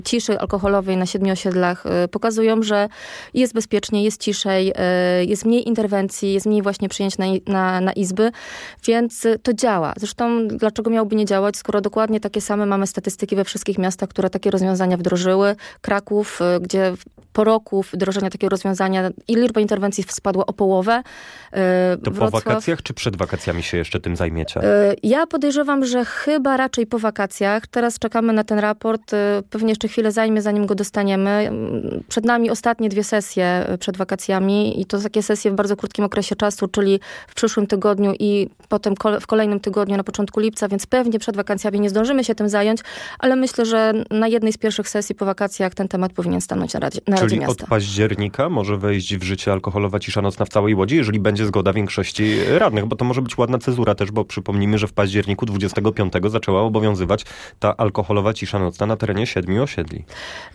ciszy alkoholowej na 7 osiedlach pokazują, że jest bezpiecznie, jest ciszej, jest mniej interwencji, jest mniej właśnie przyjęć na izby, więc to działa. Zresztą dlaczego miałoby nie działać, skoro dokładnie takie same mamy statystyki we wszystkich miastach, które takie rozwiązania wdrożyły. Kraków, gdzie po roku wdrożenia takiego rozwiązania liczba interwencji spadła o połowę. To po wakacjach czy przed wakacjami się jeszcze tym zajmiecie? Ja podejrzewam, że chyba raczej po wakacjach. Teraz czekamy na ten raport. Pewnie jeszcze chwilę zajmie, zanim go dostaniemy. Przed nami ostatnie 2 sesje przed wakacjami i to takie sesje w bardzo krótkim okresie czasu, czyli w przyszłym tygodniu i potem w kolejnym tygodniu na początku lipca, więc pewnie przed wakacjami nie zdążymy się tym zająć, ale myślę, że na jednej z pierwszych sesji po wakacjach ten temat powinien stanąć na Radzie Miasta. Czyli od października może wejść w życie alkoholowa cisza nocna w całej Łodzi, jeżeli będzie zgoda większości radnych, bo to może być ładna cezura też, bo przypomnijmy, że w październiku 25 zaczęła obowiązywać ta alkoholowa cisza nocna na terenie 7 osiedli.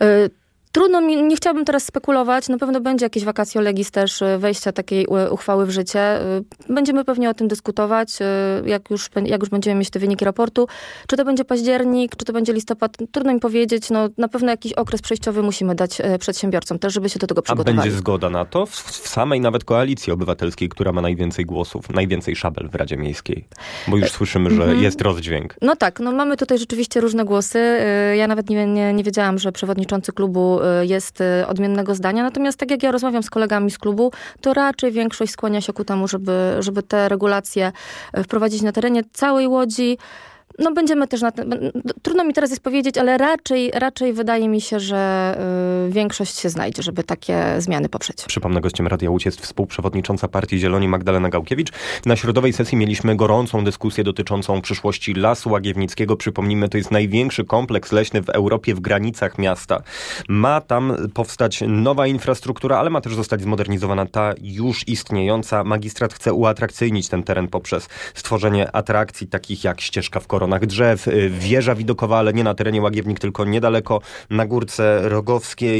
Trudno mi, nie chciałabym teraz spekulować. Na pewno będzie jakieś vacatio legis też wejścia takiej uchwały w życie. Będziemy pewnie o tym dyskutować, jak już będziemy mieć te wyniki raportu. Czy to będzie październik, czy to będzie listopad, trudno mi powiedzieć. No, na pewno jakiś okres przejściowy musimy dać przedsiębiorcom też, żeby się do tego przygotowali. A będzie zgoda na to? W samej nawet Koalicji Obywatelskiej, która ma najwięcej głosów, najwięcej szabel w Radzie Miejskiej. Bo już słyszymy, że jest rozdźwięk. No tak, no mamy tutaj rzeczywiście różne głosy. Ja nawet nie wiedziałam, że przewodniczący klubu jest odmiennego zdania. Natomiast tak jak ja rozmawiam z kolegami z klubu, to raczej większość skłania się ku temu, żeby te regulacje wprowadzić na terenie całej Łodzi. No będziemy też trudno mi teraz jest powiedzieć, ale raczej wydaje mi się, że większość się znajdzie, żeby takie zmiany poprzeć. Przypomnę, gościem Radia Łódź jest współprzewodnicząca Partii Zieloni Magdalena Gałkiewicz. Na środowej sesji mieliśmy gorącą dyskusję dotyczącą przyszłości Lasu Łagiewnickiego. Przypomnijmy, to jest największy kompleks leśny w Europie w granicach miasta. Ma tam powstać nowa infrastruktura, ale ma też zostać zmodernizowana ta już istniejąca. Magistrat chce uatrakcyjnić ten teren poprzez stworzenie atrakcji takich jak ścieżka w koronach drzew, wieża widokowa, ale nie na terenie Łagiewnik, tylko niedaleko na Górce Rogowskiej.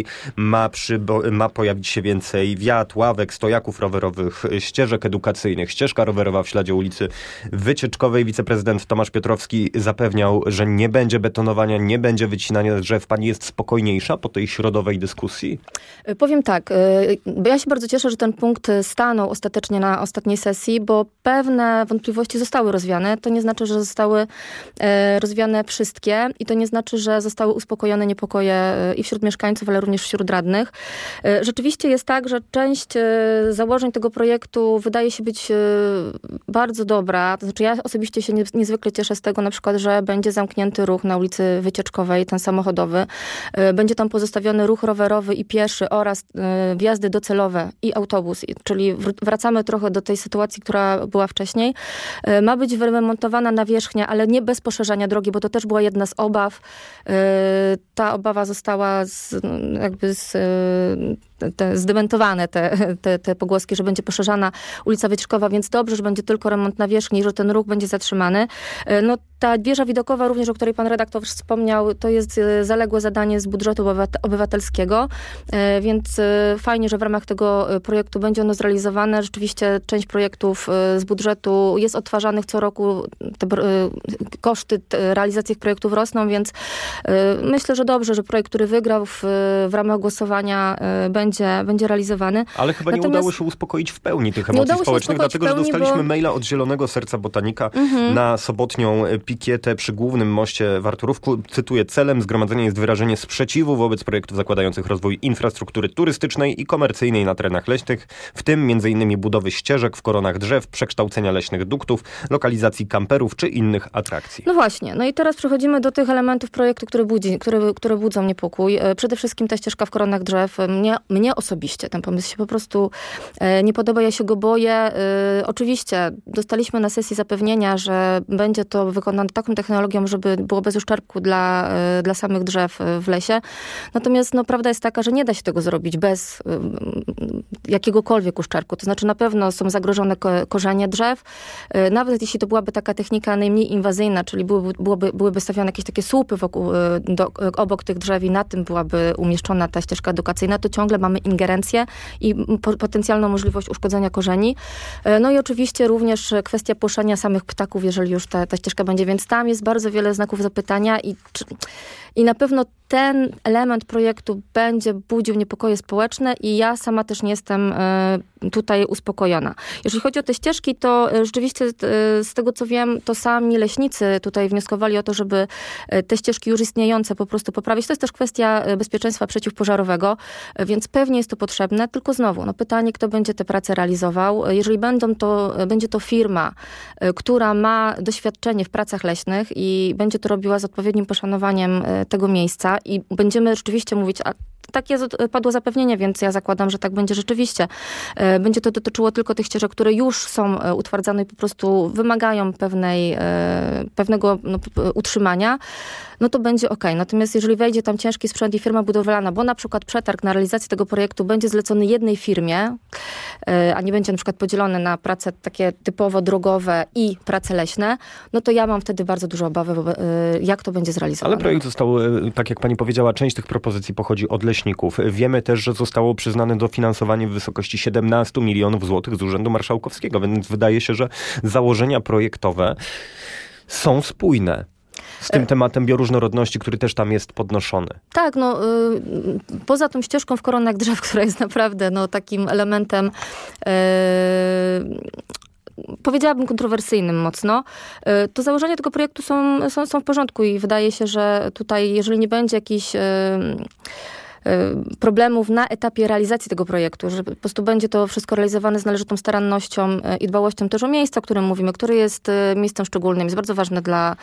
Ma pojawić się więcej wiat, ławek, stojaków rowerowych, ścieżek edukacyjnych, ścieżka rowerowa w śladzie ulicy Wycieczkowej. Wiceprezydent Tomasz Piotrowski zapewniał, że nie będzie betonowania, nie będzie wycinania drzew. Pani jest spokojniejsza po tej środowej dyskusji? Powiem tak, bo ja się bardzo cieszę, że ten punkt stanął ostatecznie na ostatniej sesji, bo pewne wątpliwości zostały rozwiane. To nie znaczy, że zostały rozwiane wszystkie i to nie znaczy, że zostały uspokojone niepokoje i wśród mieszkańców, ale również wśród radnych. Rzeczywiście jest tak, że część założeń tego projektu wydaje się być bardzo dobra. To znaczy ja osobiście się niezwykle cieszę z tego na przykład, że będzie zamknięty ruch na ulicy Wycieczkowej, ten samochodowy. Będzie tam pozostawiony ruch rowerowy i pieszy oraz wjazdy docelowe i autobus. Czyli wracamy trochę do tej sytuacji, która była wcześniej. Ma być wyremontowana nawierzchnia, ale nie bez poszerzania drogi, bo to też była jedna z obaw. Ta obawa została zdementowane te pogłoski, że będzie poszerzana ulica Wycieczkowa, więc dobrze, że będzie tylko remont nawierzchni i że ten ruch będzie zatrzymany. No, ta wieża widokowa również, o której pan redaktor wspomniał, to jest zaległe zadanie z budżetu obywatelskiego, więc fajnie, że w ramach tego projektu będzie ono zrealizowane. Rzeczywiście część projektów z budżetu jest odtwarzanych co roku. Koszty realizacji tych projektów rosną, więc myślę, że dobrze, że projekt, który wygrał w ramach głosowania będzie realizowany. Ale chyba nie udało się uspokoić w pełni tych emocji społecznych, dlatego że dostaliśmy maila od Zielonego Serca Botanika na sobotnią pikietę przy głównym moście w Arturówku. Cytuję: celem zgromadzenia jest wyrażenie sprzeciwu wobec projektów zakładających rozwój infrastruktury turystycznej i komercyjnej na terenach leśnych, w tym m.in. budowy ścieżek w koronach drzew, przekształcenia leśnych duktów, lokalizacji kamperów czy innych atrakcji. No właśnie. No i teraz przechodzimy do tych elementów projektu, które budzą niepokój. Przede wszystkim ta ścieżka w koronach drzew. Mnie osobiście ten pomysł się po prostu nie podoba. Ja się go boję. Oczywiście dostaliśmy na sesji zapewnienia, że będzie to wykonane taką technologią, żeby było bez uszczerbku dla samych drzew w lesie. Natomiast prawda jest taka, że nie da się tego zrobić bez jakiegokolwiek uszczerbku. To znaczy na pewno są zagrożone korzenie drzew. Nawet jeśli to byłaby taka technika najmniej inwazyjna, czyli byłyby stawiane jakieś takie słupy obok tych drzew i na tym byłaby umieszczona ta ścieżka edukacyjna, to ciągle mamy ingerencję i potencjalną możliwość uszkodzenia korzeni. No i oczywiście również kwestia płoszenia samych ptaków, jeżeli już ta ścieżka będzie, więc tam jest bardzo wiele znaków zapytania i na pewno ten element projektu będzie budził niepokoje społeczne i ja sama też nie jestem tutaj uspokojona. Jeżeli chodzi o te ścieżki, to rzeczywiście z tego co wiem, to sami leśnicy tutaj wnioskowali o to, żeby te ścieżki już istniejące po prostu poprawić. To jest też kwestia bezpieczeństwa przeciwpożarowego, więc pewnie jest to potrzebne, tylko znowu, pytanie, kto będzie te prace realizował. Jeżeli będzie to firma, która ma doświadczenie w pracach leśnych i będzie to robiła z odpowiednim poszanowaniem tego miejsca i będziemy rzeczywiście mówić, takie padło zapewnienie, więc ja zakładam, że tak będzie rzeczywiście. Będzie to dotyczyło tylko tych ścieżek, które już są utwardzane i po prostu wymagają pewnego utrzymania, no to będzie okej. Natomiast jeżeli wejdzie tam ciężki sprzęt i firma budowlana, bo na przykład przetarg na realizację tego projektu będzie zlecony jednej firmie, a nie będzie na przykład podzielony na prace takie typowo drogowe i prace leśne, no to ja mam wtedy bardzo duże obawy, jak to będzie zrealizowane. Ale projekt został, tak jak pani powiedziała, część tych propozycji pochodzi od leśników. Wiemy też, że zostało przyznane dofinansowanie w wysokości 17 milionów złotych z Urzędu Marszałkowskiego, więc wydaje się, że założenia projektowe są spójne z tym tematem bioróżnorodności, który też tam jest podnoszony. Tak, poza tą ścieżką w koronach drzew, która jest naprawdę takim elementem powiedziałabym kontrowersyjnym mocno, to założenia tego projektu są w porządku i wydaje się, że tutaj, jeżeli nie będzie jakichś problemów na etapie realizacji tego projektu, że po prostu będzie to wszystko realizowane z należytą starannością i dbałością też o miejsce, o którym mówimy, które jest miejscem szczególnym, jest bardzo ważne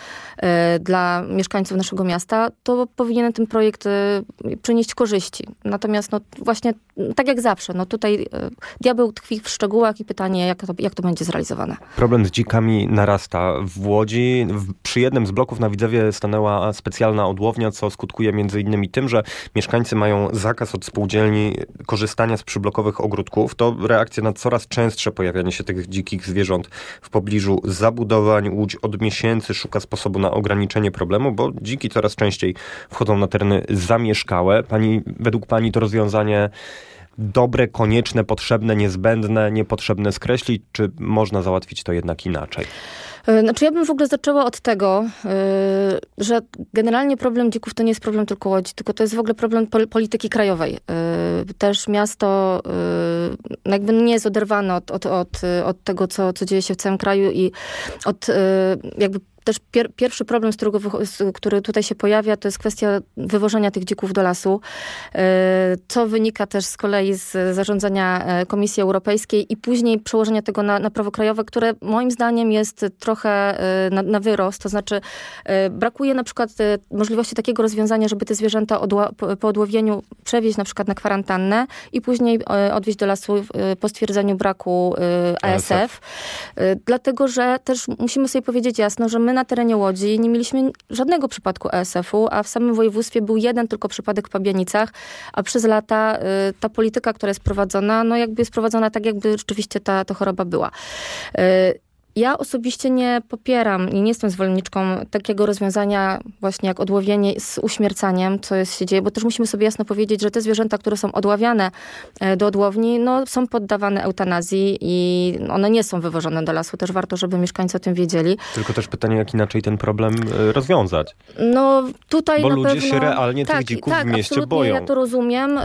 dla mieszkańców naszego miasta, to powinien ten projekt przynieść korzyści. Natomiast właśnie tak jak zawsze, tutaj diabeł tkwi w szczegółach i pytanie, jak to będzie zrealizowane. Problem z dzikami narasta. W Łodzi przy jednym z bloków na Widzewie stanęła specjalna odłownia, co skutkuje między innymi tym, że mieszkańcy mają zakaz od spółdzielni korzystania z przyblokowych ogródków. To reakcja na coraz częstsze pojawianie się tych dzikich zwierząt w pobliżu zabudowań. Łódź od miesięcy szuka sposobu na ograniczenie problemu, bo dziki coraz częściej wchodzą na tereny zamieszkałe. Według pani to rozwiązanie dobre, konieczne, potrzebne, niezbędne, niepotrzebne skreślić, czy można załatwić to jednak inaczej? Ja bym w ogóle zaczęła od tego, że generalnie problem dzików to nie jest problem tylko Łodzi, tylko to jest w ogóle problem polityki krajowej. Też miasto jakby nie jest oderwane od tego, co dzieje się w całym kraju i od jakby też pierwszy problem, który tutaj się pojawia, to jest kwestia wywożenia tych dzików do lasu, co wynika też z kolei z zarządzenia Komisji Europejskiej i później przełożenia tego na prawo krajowe, które moim zdaniem jest trochę na wyrost. To znaczy brakuje na przykład możliwości takiego rozwiązania, żeby te zwierzęta po odłowieniu przewieźć na przykład na kwarantannę i później odwieźć do lasu po stwierdzeniu braku ASF. Dlatego, że też musimy sobie powiedzieć jasno, że my na terenie Łodzi nie mieliśmy żadnego przypadku ASF-u, a w samym województwie był jeden tylko przypadek w Pabianicach, a przez lata ta polityka, która jest prowadzona, jakby jest prowadzona tak, jakby rzeczywiście ta choroba była. Ja osobiście nie popieram i nie jestem zwolenniczką takiego rozwiązania właśnie jak odłowienie z uśmiercaniem, co się dzieje, bo też musimy sobie jasno powiedzieć, że te zwierzęta, które są odławiane do odłowni, są poddawane eutanazji i one nie są wywożone do lasu. Też warto, żeby mieszkańcy o tym wiedzieli. Tylko też pytanie, jak inaczej ten problem rozwiązać. Tutaj bo na ludzie pewno się realnie tych dzików w mieście boją. Ja to rozumiem.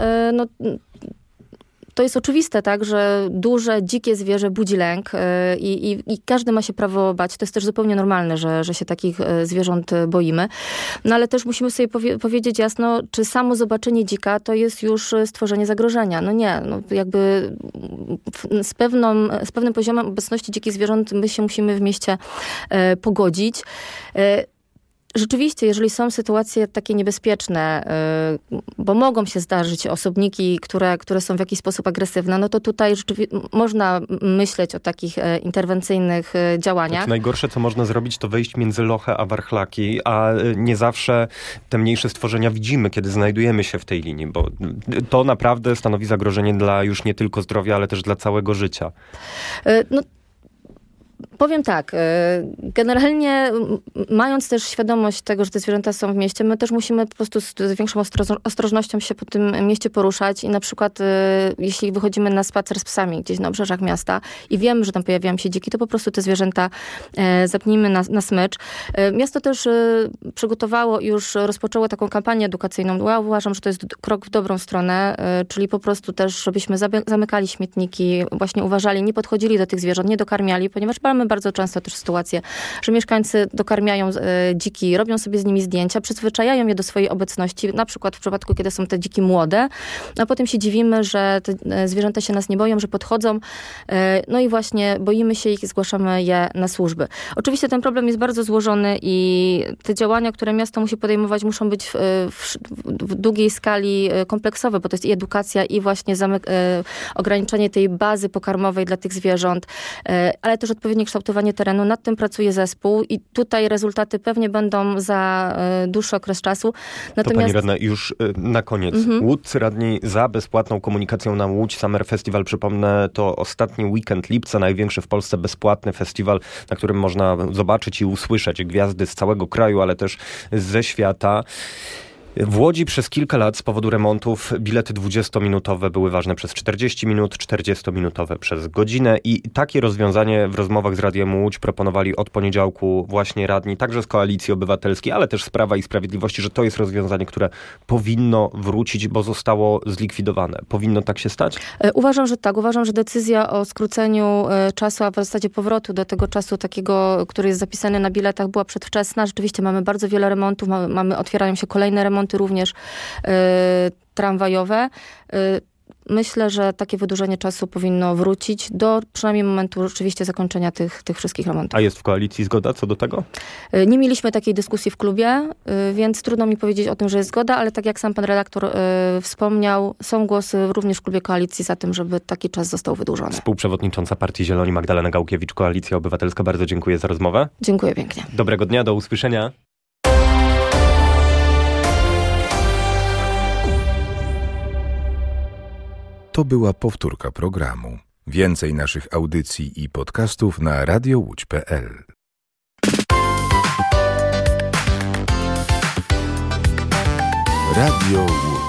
To jest oczywiste, tak, że duże, dzikie zwierzę budzi lęk i każdy ma się prawo bać. To jest też zupełnie normalne, że się takich zwierząt boimy. Ale też musimy sobie powiedzieć jasno, czy samo zobaczenie dzika to jest już stworzenie zagrożenia. Nie. Jakby z pewnym poziomem obecności dzikich zwierząt my się musimy w mieście pogodzić. Rzeczywiście, jeżeli są sytuacje takie niebezpieczne, bo mogą się zdarzyć osobniki, które są w jakiś sposób agresywne, to tutaj można myśleć o takich interwencyjnych działaniach. Najgorsze, co można zrobić, to wejść między Lochę a Warchlaki, a nie zawsze te mniejsze stworzenia widzimy, kiedy znajdujemy się w tej linii, bo to naprawdę stanowi zagrożenie dla już nie tylko zdrowia, ale też dla całego życia. Powiem tak, generalnie mając też świadomość tego, że te zwierzęta są w mieście, my też musimy po prostu z większą ostrożnością się po tym mieście poruszać i na przykład jeśli wychodzimy na spacer z psami gdzieś na obrzeżach miasta i wiemy, że tam pojawiają się dziki, to po prostu te zwierzęta zapnijmy na smycz. Miasto też przygotowało i już rozpoczęło taką kampanię edukacyjną. Ja uważam, że to jest krok w dobrą stronę, czyli po prostu też, żebyśmy zamykali śmietniki, właśnie uważali, nie podchodzili do tych zwierząt, nie dokarmiali, ponieważ mamy bardzo często też sytuację, że mieszkańcy dokarmiają dziki, robią sobie z nimi zdjęcia, przyzwyczajają je do swojej obecności, na przykład w przypadku, kiedy są te dziki młode, a potem się dziwimy, że te zwierzęta się nas nie boją, że podchodzą, no i właśnie boimy się ich i zgłaszamy je na służby. Oczywiście ten problem jest bardzo złożony i te działania, które miasto musi podejmować, muszą być w długiej skali kompleksowe, bo to jest i edukacja, i właśnie ograniczenie tej bazy pokarmowej dla tych zwierząt, ale też odpowiednie kształtowanie terenu. Nad tym pracuje zespół i tutaj rezultaty pewnie będą za dłuższy okres czasu. Natomiast... To pani radna, już na koniec. Łódcy radni za bezpłatną komunikacją na Łódź Summer Festival. Przypomnę, to ostatni weekend lipca, największy w Polsce bezpłatny festiwal, na którym można zobaczyć i usłyszeć gwiazdy z całego kraju, ale też ze świata. W Łodzi przez kilka lat z powodu remontów bilety 20-minutowe były ważne przez 40 minut, 40-minutowe przez godzinę i takie rozwiązanie w rozmowach z Radiem Łódź proponowali od poniedziałku właśnie radni, także z Koalicji Obywatelskiej, ale też z Prawa i Sprawiedliwości, że to jest rozwiązanie, które powinno wrócić, bo zostało zlikwidowane. Powinno tak się stać? Uważam, że tak. Uważam, że decyzja o skróceniu czasu, a w zasadzie powrotu do tego czasu takiego, który jest zapisany na biletach, była przedwczesna. Rzeczywiście mamy bardzo wiele remontów, otwierają się kolejne remonty, również tramwajowe. Myślę, że takie wydłużenie czasu powinno wrócić do przynajmniej momentu rzeczywiście zakończenia tych wszystkich remontów. A jest w koalicji zgoda co do tego? Nie mieliśmy takiej dyskusji w klubie, więc trudno mi powiedzieć o tym, że jest zgoda, ale tak jak sam pan redaktor wspomniał, są głosy również w klubie koalicji za tym, żeby taki czas został wydłużony. Współprzewodnicząca Partii Zieloni Magdalena Gałkiewicz, Koalicja Obywatelska. Bardzo dziękuję za rozmowę. Dziękuję pięknie. Dobrego dnia, do usłyszenia. To była powtórka programu. Więcej naszych audycji i podcastów na radiołódź.pl. Radio Łódź.